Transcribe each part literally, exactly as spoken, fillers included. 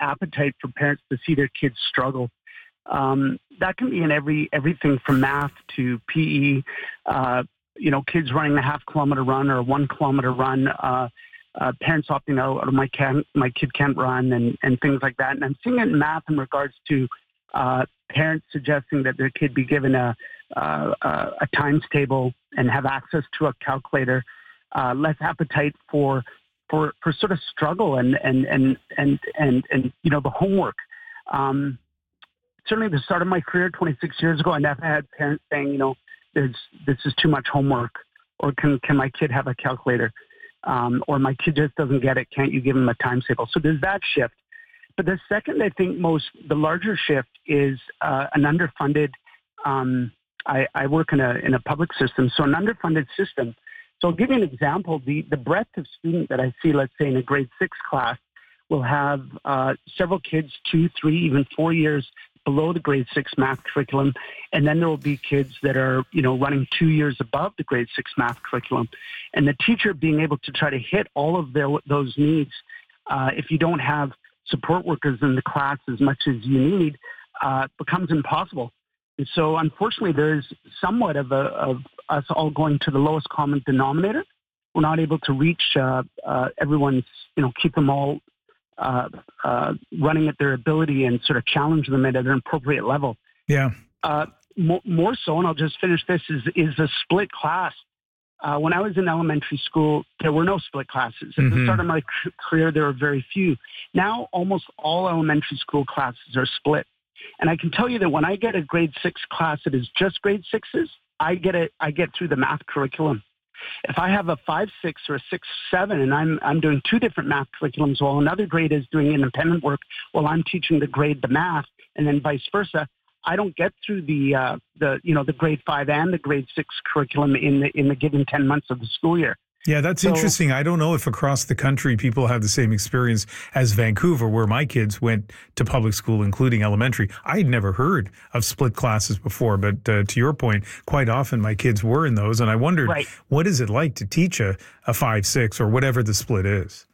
appetite for parents to see their kids struggle. Um, that can be in every everything from math to P E. Uh, you know, kids running a half kilometer run or a one kilometer run. Uh, uh, parents opting out, or my can my kid can't run, and and things like that. And I'm seeing it in math in regards to uh, parents suggesting that their kid be given a uh, uh, a times table and have access to a calculator. Uh, less appetite for for for sort of struggle and and and and and, and you know the homework. Um, certainly, at the start of my career, twenty-six years ago, I never had parents saying, you know, there's this is too much homework, or can can my kid have a calculator, um, or my kid just doesn't get it. Can't you give him a times table? So there's that shift. But the second, I think, most the larger shift is uh, an underfunded. Um, I, I work in a in a public system, so an underfunded system. So I'll give you an example. The, the breadth of student that I see, let's say in a grade six class, will have uh, several kids, two, three, even four years below the grade six math curriculum. And then there will be kids that are, you know, running two years above the grade six math curriculum. And the teacher being able to try to hit all of their, those needs, uh, if you don't have support workers in the class as much as you need, uh, becomes impossible. And so, unfortunately, there's somewhat of a of us all going to the lowest common denominator. We're not able to reach uh, uh, everyone's, you know, keep them all uh, uh, running at their ability and sort of challenge them at an appropriate level. Yeah. Uh, more, more so, and I'll just finish this, is is a split class. Uh, when I was in elementary school, there were no split classes. At mm-hmm. the start of my career, there were very few. Now, almost all elementary school classes are split. And I can tell you that when I get a grade six class that is just grade sixes, I get it. I get through the math curriculum. If I have a five six or a six seven, and I'm I'm doing two different math curriculums while another grade is doing independent work, while I'm teaching the grade the math, and then vice versa, I don't get through the uh, the you know the grade five and the grade six curriculum in the in the given ten months of the school year. Yeah, that's so interesting. I don't know if across the country people have the same experience as Vancouver, where my kids went to public school, including elementary. I had never heard of split classes before, but uh, to your point, quite often my kids were in those, and I wondered, right. what is it like to teach a, a five six or whatever the split is?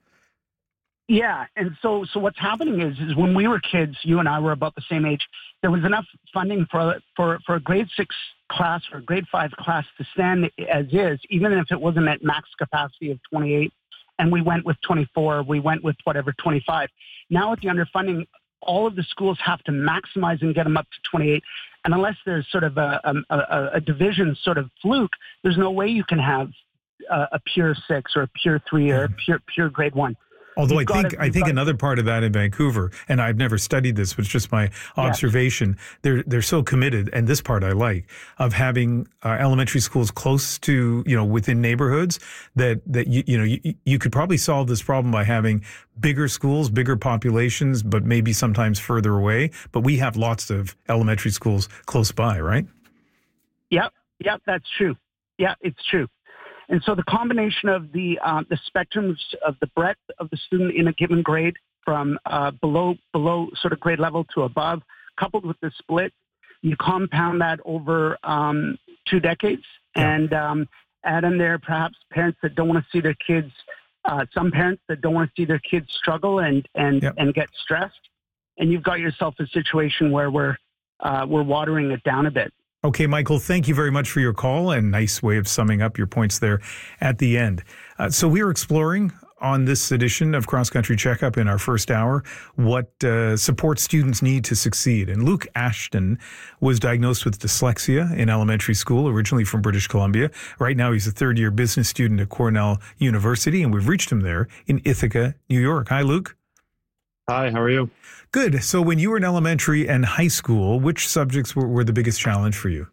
Yeah, and so so what's happening is is when we were kids, you and I were about the same age, there was enough funding for for for a grade six class or a grade five class to stand as is, even if it wasn't at max capacity of twenty-eight, and we went with twenty-four, we went with whatever, twenty-five. Now with the underfunding, all of the schools have to maximize and get them up to twenty-eight, and unless there's sort of a, a, a division sort of fluke, there's no way you can have a, a pure six or a pure three or a pure pure grade one. Although You've I think to, I think another part of that in Vancouver, and I've never studied this, but it's just my observation. Yes. They're they're so committed, and this part I like, of having uh, elementary schools close to, you know, within neighborhoods that that you you know you, you could probably solve this problem by having bigger schools, bigger populations, but maybe sometimes further away. But we have lots of elementary schools close by, right? Yep, yep, that's true. Yeah, it's true. And so the combination of the uh, the spectrums of the breadth of the student in a given grade, from uh, below below sort of grade level to above, coupled with the split, you compound that over um, two decades, yeah. and um, add in there perhaps parents that don't want to see their kids, uh, some parents that don't want to see their kids struggle and and yeah. and get stressed, and you've got yourself a situation where we're uh, we're watering it down a bit. Okay, Michael, thank you very much for your call, and nice way of summing up your points there at the end. Uh, so we are exploring on this edition of Cross Country Checkup in our first hour what uh, support students need to succeed. And Luke Ashton was diagnosed with dyslexia in elementary school, originally from British Columbia. Right now he's a third-year business student at Cornell University, and we've reached him there in Ithaca, New York. Hi, Luke. Hi, how are you? Good. So when you were in elementary and high school, which subjects were, were the biggest challenge for you?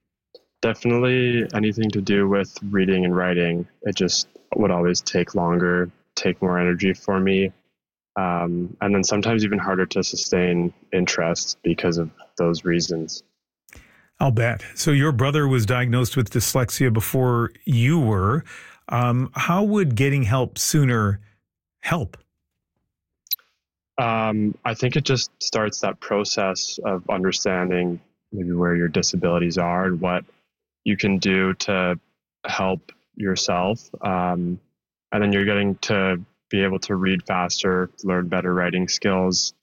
Definitely anything to do with reading and writing. It just would always take longer, take more energy for me. Um, and then sometimes even harder to sustain interest because of those reasons. I'll bet. So your brother was diagnosed with dyslexia before you were. Um, how would getting help sooner help? Um, I think it just starts that process of understanding maybe where your disabilities are and what you can do to help yourself. Um, and then you're getting to be able to read faster, learn better writing skills,